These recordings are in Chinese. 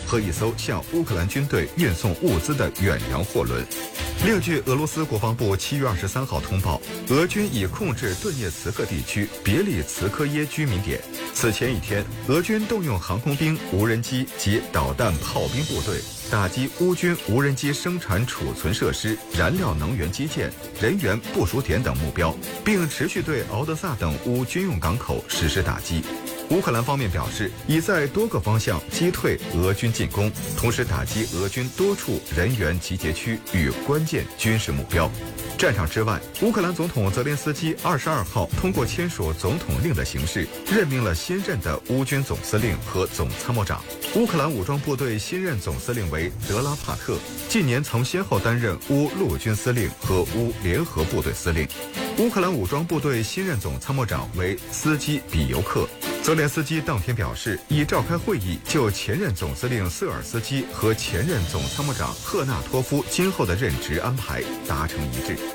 和一艘向乌克兰军队运送物资的远洋货轮。另据俄罗斯国防部7月23号通报，俄军已控制顿涅茨克地区别里茨科耶居民点。此前一天，俄军动用航空兵、无人机及导弹炮兵部队，打击乌军无人机生产储存设施、燃料能源基建、人员部署点等目标，并持续对敖德萨等乌军用港口实施打击。乌克兰方面表示，已在多个方向击退俄军进攻，同时打击俄军多处人员集结区与关键军事目标。战场之外，乌克兰总统泽连斯基22号通过签署总统令的形式，任命了新任的乌军总司令和总参谋长。乌克兰武装部队新任总司令为德拉帕特，近年曾先后担任乌陆军司令和乌联合部队司令。乌克兰武装部队新任总参谋长为斯基比尤克。泽连斯基当天表示，已召开会议，就前任总司令瑟尔斯基和前任总参谋长赫纳托夫今后的任职安排达成一致。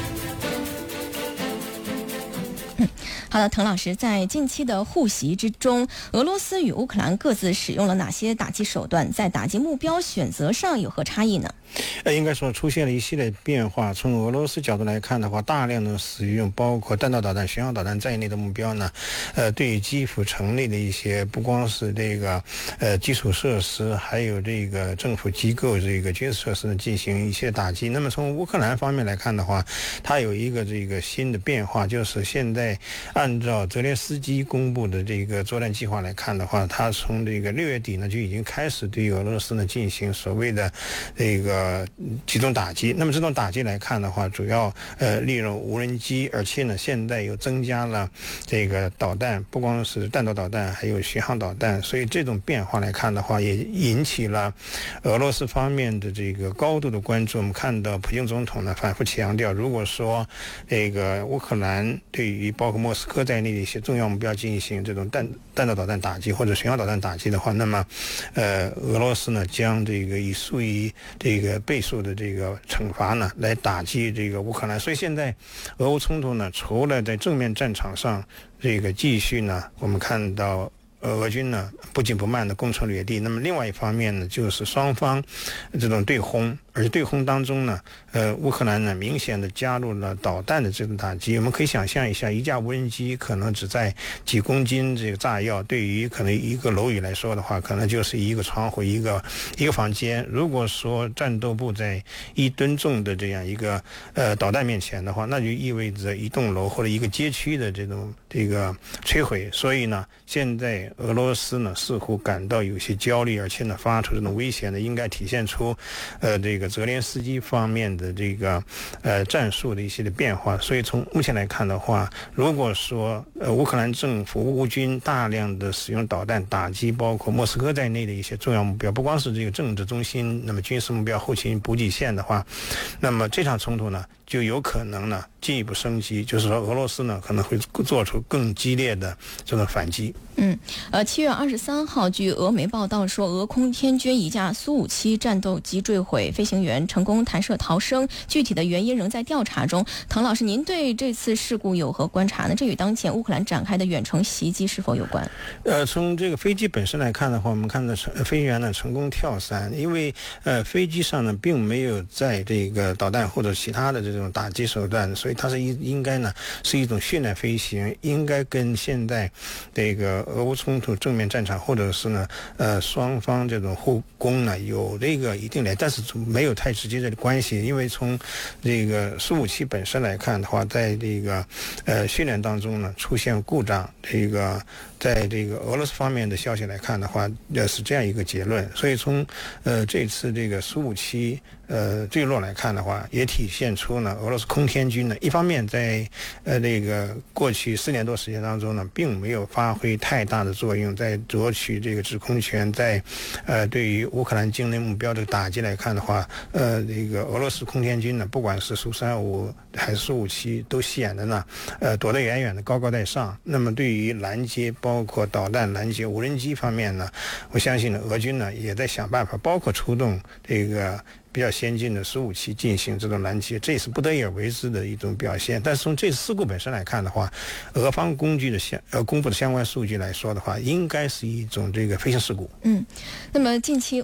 好的，滕老师，在近期的互袭之中，俄罗斯与乌克兰各自使用了哪些打击手段？在打击目标选择上有何差异呢？ 应该说出现了一系列变化。从俄罗斯角度来看的话，大量的使用包括弹道导弹、巡航导弹在内的目标呢，对于基辅城内的一些不光是这个基础设施，还有这个政府机构这个军事设施呢进行一些打击。那么从乌克兰方面来看的话，它有一个这个新的变化，就是现在按照泽连斯基公布的这个作战计划来看的话，他从这个6月底呢就已经开始对俄罗斯呢进行所谓的这个集中打击。那么这种打击来看的话，主要利用无人机，而且呢现在又增加了这个导弹，不光是弹道导弹，还有巡航导弹。所以这种变化来看的话，也引起了俄罗斯方面的这个高度的关注。我们看到普京总统呢反复强调，如果说这个乌克兰对于包括莫斯科在内的一些重要目标进行这种弹道导弹打击或者巡航导弹打击的话，那么俄罗斯呢将这个以数以这个倍数的这个惩罚呢来打击这个乌克兰。所以现在俄乌冲突呢，除了在正面战场上这个继续呢，我们看到俄军呢不紧不慢的攻城略地，那么另外一方面呢，就是双方这种对轰，而且对轰当中呢，乌克兰呢明显的加入了导弹的这种打击。我们可以想象一下，一架无人机可能只载几公斤这个炸药，对于可能一个楼宇来说的话，可能就是一个窗户一个房间。如果说战斗部在1吨重的这样一个导弹面前的话，那就意味着一栋楼或者一个街区的这个摧毁。所以呢，现在俄罗斯呢似乎感到有些焦虑，而且呢发出这种威胁呢，应该体现出这个泽连斯基方面的这个战术的一些的变化。所以从目前来看的话，如果说乌克兰政府乌军大量的使用导弹打击包括莫斯科在内的一些重要目标，不光是这个政治中心，那么军事目标后勤补给线的话，那么这场冲突呢就有可能呢进一步升级，就是说俄罗斯呢可能会做出更激烈的这种反击。 7月23号，据俄媒报道说，俄空天军一架苏57战斗机坠毁，飞行员成功弹射逃生，具体的原因仍在调查中。滕老师，您对这次事故有何观察呢？这与当前乌克兰展开的远程袭击是否有关？ 从这个飞机本身来看的话，我们看到飞行员呢成功跳伞，因为飞机上呢并没有在这个导弹或者其他的这种打击手段，所以它是应该呢是一种训练飞行，应该跟现在这个俄乌冲突正面战场或者是呢双方这种互攻呢有这个一定的，但是没有太直接的关系。因为从这个苏57本身来看的话，在这个训练当中呢出现故障，这个在这个俄罗斯方面的消息来看的话，是这样一个结论。所以从这次这个苏57坠落来看的话，也体现出呢俄罗斯空天军呢一方面在这个过去4年多时间当中呢，并没有发挥太大的作用，在夺取这个制空权，在对于乌克兰境内目标的打击来看的话，这个俄罗斯空天军呢，不管是苏35还是苏57，都显得呢躲得远远的，高高在上。那么对于拦截包括导弹拦截、无人机方面呢，我相信呢俄军呢也在想办法，包括出动这个比较先进的15进行这种拦截，这也是不得已而为之的一种表现。但是从这次事故本身来看的话，俄方公布的相关数据来说的话，应该是一种这个飞行事故。 那么近期